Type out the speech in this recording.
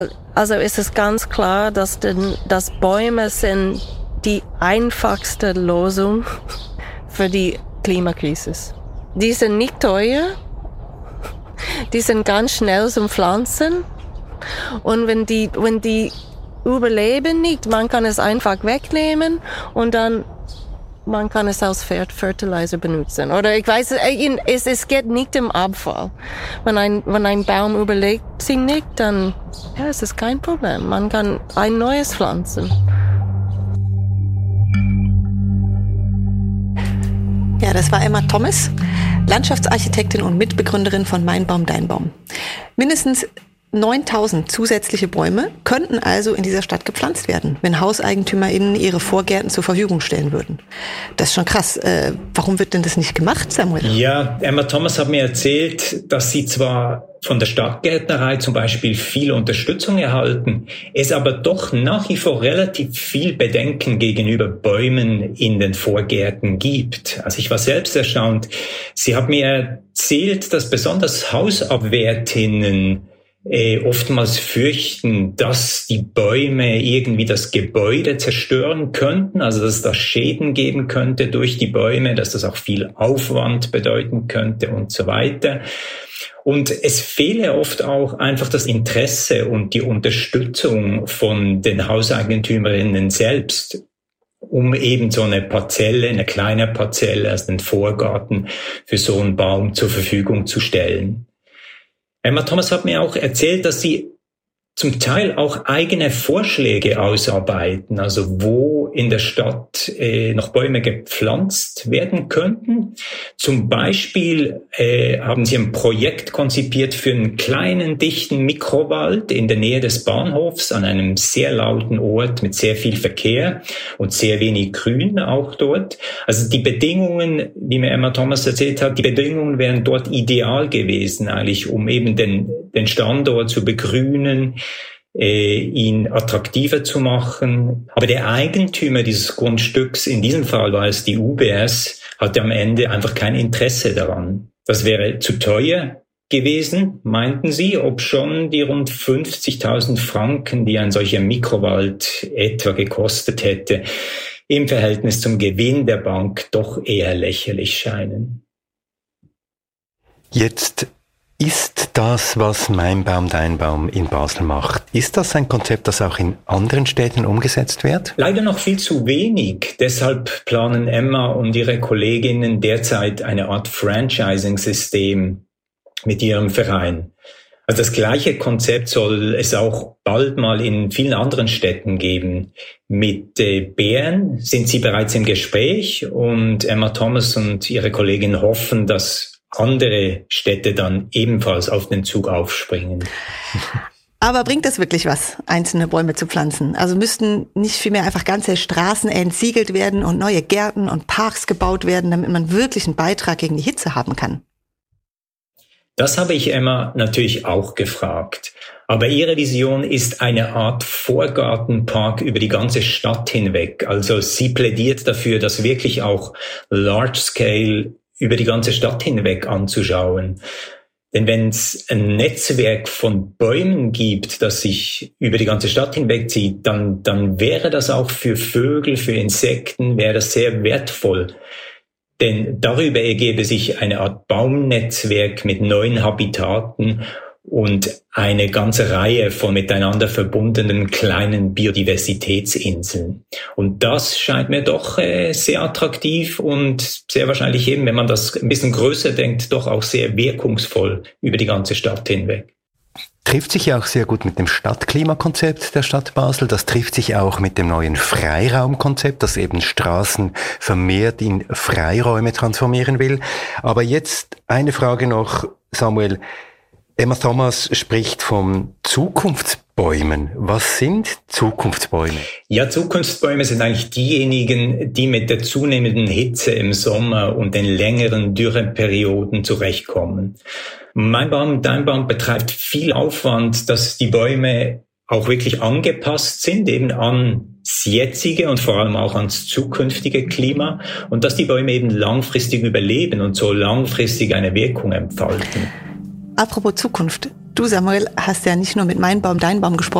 Also ist es ganz klar, dass Bäume sind die einfachste Lösung für die Klimakrise. Die sind nicht teuer, die sind ganz schnell zum Pflanzen und wenn die überleben nicht, man kann es einfach wegnehmen und dann man kann es als Fertilizer benutzen. Oder ich weiß, es geht nicht um Abfall. Wenn ein Baum überlebt sich nicht, dann es ist kein Problem. Man kann ein neues pflanzen. Ja, das war Emma Thomas, Landschaftsarchitektin und Mitbegründerin von Mein Baum, Dein Baum. Mindestens 9.000 zusätzliche Bäume könnten also in dieser Stadt gepflanzt werden, wenn HauseigentümerInnen ihre Vorgärten zur Verfügung stellen würden. Das ist schon krass. Warum wird denn das nicht gemacht, Samuel? Ja, Emma Thomas hat mir erzählt, dass sie zwar von der Stadtgärtnerei zum Beispiel viel Unterstützung erhalten, es aber doch nach wie vor relativ viel Bedenken gegenüber Bäumen in den Vorgärten gibt. Also ich war selbst erstaunt. Sie hat mir erzählt, dass besonders Hausabwärtinnen oftmals fürchten, dass die Bäume irgendwie das Gebäude zerstören könnten, also dass es da Schäden geben könnte durch die Bäume, dass das auch viel Aufwand bedeuten könnte und so weiter. Und es fehle oft auch einfach das Interesse und die Unterstützung von den Hauseigentümerinnen selbst, um eben so eine Parzelle, eine kleine Parzelle, also den Vorgarten für so einen Baum zur Verfügung zu stellen. Emma Thomas hat mir auch erzählt, dass sie zum Teil auch eigene Vorschläge ausarbeiten, also wo in der Stadt noch Bäume gepflanzt werden könnten. Zum Beispiel haben sie ein Projekt konzipiert für einen kleinen, dichten Mikrowald in der Nähe des Bahnhofs an einem sehr lauten Ort mit sehr viel Verkehr und sehr wenig Grün auch dort. Also die Bedingungen, wie mir Emma Thomas erzählt hat, die Bedingungen wären dort ideal gewesen eigentlich, um eben den Standort zu begrünen, ihn attraktiver zu machen. Aber der Eigentümer dieses Grundstücks, in diesem Fall war es die UBS, hatte am Ende einfach kein Interesse daran. Das wäre zu teuer gewesen, meinten sie, obschon die rund 50.000 Franken, die ein solcher Mikrowald etwa gekostet hätte, im Verhältnis zum Gewinn der Bank doch eher lächerlich scheinen. Jetzt ist das, was Mein Baum, Dein Baum in Basel macht, ist das ein Konzept, das auch in anderen Städten umgesetzt wird? Leider noch viel zu wenig. Deshalb planen Emma und ihre Kolleginnen derzeit eine Art Franchising-System mit ihrem Verein. Also das gleiche Konzept soll es auch bald mal in vielen anderen Städten geben. Mit Bern sind sie bereits im Gespräch und Emma Thomas und ihre Kollegin hoffen, dass andere Städte dann ebenfalls auf den Zug aufspringen. Aber bringt es wirklich was, einzelne Bäume zu pflanzen? Also müssten nicht vielmehr einfach ganze Straßen entsiegelt werden und neue Gärten und Parks gebaut werden, damit man wirklich einen Beitrag gegen die Hitze haben kann? Das habe ich Emma natürlich auch gefragt. Aber ihre Vision ist eine Art Vorgartenpark über die ganze Stadt hinweg. Also sie plädiert dafür, das wirklich auch large-scale über die ganze Stadt hinweg anzuschauen. Denn wenn es ein Netzwerk von Bäumen gibt, das sich über die ganze Stadt hinwegzieht, dann wäre das auch für Vögel, für Insekten, wäre das sehr wertvoll. Denn darüber ergebe sich eine Art Baumnetzwerk mit neuen Habitaten und eine ganze Reihe von miteinander verbundenen kleinen Biodiversitätsinseln. Und das scheint mir doch sehr attraktiv und sehr wahrscheinlich eben, wenn man das ein bisschen größer denkt, doch auch sehr wirkungsvoll über die ganze Stadt hinweg. Trifft sich ja auch sehr gut mit dem Stadtklimakonzept der Stadt Basel. Das trifft sich auch mit dem neuen Freiraumkonzept, das eben Straßen vermehrt in Freiräume transformieren will. Aber jetzt eine Frage noch, Samuel. Emma Thomas spricht von Zukunftsbäumen. Was sind Zukunftsbäume? Ja, Zukunftsbäume sind eigentlich diejenigen, die mit der zunehmenden Hitze im Sommer und den längeren Dürreperioden zurechtkommen. Mein Baum, Dein Baum betreibt viel Aufwand, dass die Bäume auch wirklich angepasst sind, eben ans jetzige und vor allem auch ans zukünftige Klima und dass die Bäume eben langfristig überleben und so langfristig eine Wirkung entfalten. Apropos Zukunft. Du, Samuel, hast ja nicht nur mit Mein Baum, Dein Baum gesprochen,